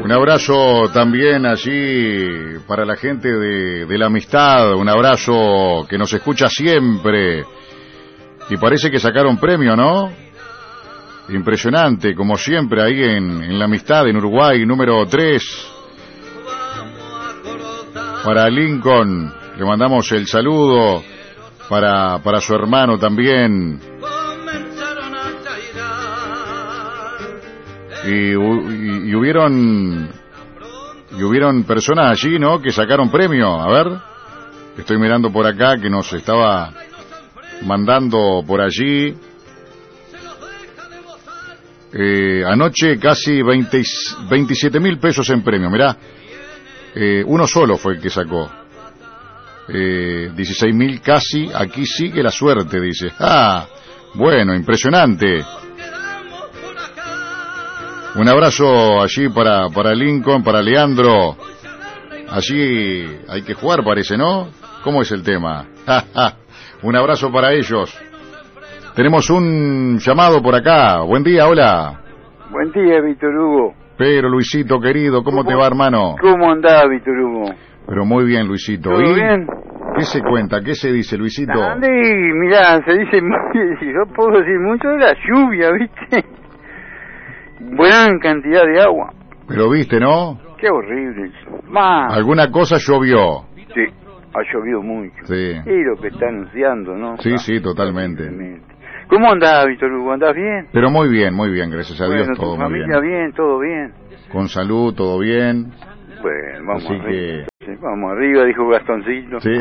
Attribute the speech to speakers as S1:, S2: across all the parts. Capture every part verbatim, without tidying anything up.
S1: Un abrazo también allí para la gente de, de la amistad, un abrazo que nos escucha siempre. Y parece que sacaron premio, ¿no? Impresionante, como siempre, ahí en, en la amistad, en Uruguay, número tres. Para Lincoln, le mandamos el saludo, para, para su hermano también. Y, y, y hubieron y hubieron personas allí, ¿no?, que sacaron premio. A ver, estoy mirando por acá que nos estaba mandando por allí. Eh, anoche casi veinte, veintisiete mil pesos en premio, mirá. Eh, uno solo fue el que sacó. Eh, dieciséis mil casi, aquí sigue la suerte, dice. Ah, bueno, impresionante. Un abrazo allí para, para Lincoln, para Leandro. Allí hay que jugar, parece, ¿no? ¿Cómo es el tema? Un abrazo para ellos. Tenemos un llamado por acá. Buen día, hola.
S2: Buen día, Víctor Hugo.
S1: Pero, Luisito, querido, ¿cómo, ¿Cómo te va, hermano?
S2: ¿Cómo andás, Víctor Hugo?
S1: Pero muy bien, Luisito.
S2: ¿Todo
S1: ¿Y
S2: bien?
S1: ¿Qué se cuenta? ¿Qué se dice, Luisito?
S2: Ande, mirá, se dice, yo puedo decir mucho de la lluvia, ¿viste? Gran cantidad de agua.
S1: Pero viste, ¿no?
S2: Qué horrible. Más.
S1: ¿Alguna cosa llovió?
S2: Sí, ha llovido mucho.
S1: Sí.
S2: Y lo que está anunciando, ¿no?
S1: Sí, ah, sí, totalmente.
S2: ¿Cómo andás, Víctor Hugo? ¿Andás bien?
S1: Pero muy bien, muy bien, gracias a
S2: bueno,
S1: Dios, todo
S2: tu
S1: muy
S2: familia
S1: bien.
S2: bien, todo bien.
S1: Con salud, todo bien.
S2: Bueno, vamos
S1: Así
S2: arriba.
S1: Que...
S2: Sí, vamos arriba, dijo Gastoncito.
S1: Sí.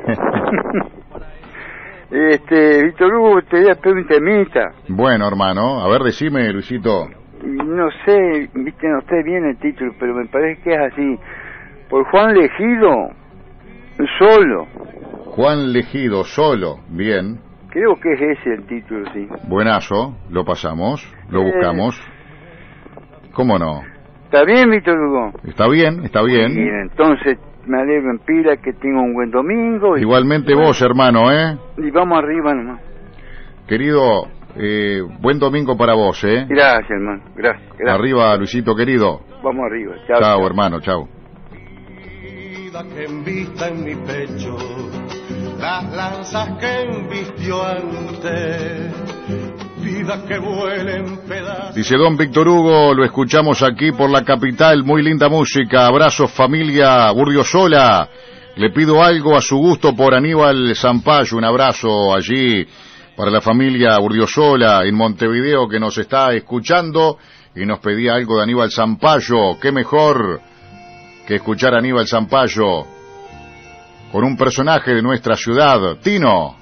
S2: este, Víctor Hugo, te voy a pedir un temita.
S1: Bueno, hermano, a ver, decime, Luisito.
S2: No sé, viste, no sé bien el título, pero me parece que es así. Por Juan Legido, Solo.
S1: Juan Legido, Solo, bien.
S2: Creo que es ese el título, sí.
S1: Buenazo, lo pasamos, lo
S2: eh...
S1: buscamos. ¿Cómo no?
S2: ¿Está bien, Víctor Hugo?
S1: Está bien, está bien.
S2: Y entonces me alegro en pila que tenga un buen domingo. Y...
S1: Igualmente vos, hermano, ¿eh?
S2: Y vamos arriba nomás.
S1: Querido, eh, buen domingo para vos, ¿eh?
S2: Gracias, hermano, gracias, gracias.
S1: Arriba, Luisito, querido.
S2: Vamos arriba, chao.
S1: Chao,
S2: chao.
S1: hermano, chao.
S3: Vida que envista en mi pecho, las lanzas que embistió antes, vida que vuela en pedazos.
S1: Dice don Víctor Hugo, lo escuchamos aquí por la capital, muy linda música, abrazos familia Burdiosola, le pido algo a su gusto por Aníbal Zampayo, un abrazo allí para la familia Burdiosola en Montevideo que nos está escuchando y nos pedía algo de Aníbal Zampayo, qué mejor que escuchar a Aníbal Zampayo con un personaje de nuestra ciudad, Tino.